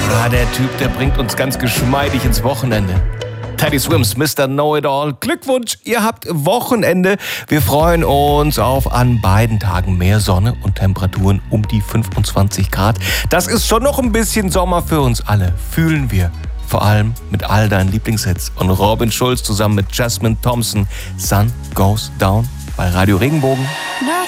Ah, der Typ, der bringt uns ganz geschmeidig ins Wochenende. Teddy Swims, Mr. Know-It-All. Glückwunsch, ihr habt Wochenende. Wir freuen uns auf an beiden Tagen mehr Sonne und Temperaturen um die 25 Grad. Das ist schon noch ein bisschen Sommer für uns alle, fühlen wir. Vor allem mit all deinen Lieblingshits. Und Robin Schulz zusammen mit Jasmine Thompson. Sun Goes Down bei Radio Regenbogen.